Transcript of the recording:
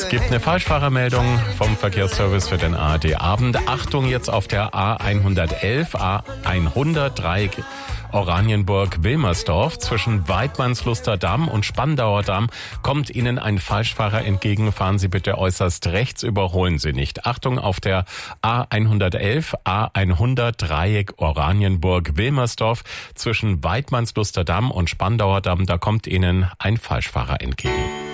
Es gibt eine Falschfahrermeldung vom Verkehrsservice für den ARD-Abend. Achtung, jetzt auf der A111, A100 Oranienburg-Wilmersdorf zwischen Weidmannsluster Damm und Spandauer Damm kommt Ihnen ein Falschfahrer entgegen. Fahren Sie bitte äußerst rechts, überholen Sie nicht. Achtung, auf der A111, A100 Oranienburg-Wilmersdorf zwischen Weidmannsluster Damm und Spandauer Damm, da kommt Ihnen ein Falschfahrer entgegen.